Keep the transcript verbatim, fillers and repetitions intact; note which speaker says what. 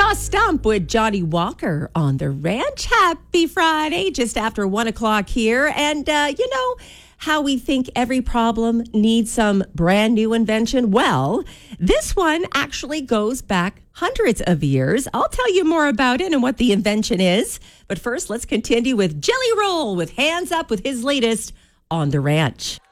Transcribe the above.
Speaker 1: Saw Stump with Johnny Walker on the ranch. Happy Friday, just after one o'clock here. And, uh, you know, how we think every problem needs some brand new invention? Well, this one actually goes back hundreds of years. I'll tell you more about it and what the invention is. But first, let's continue with Jelly Roll with Hands Up with his latest On the Ranch.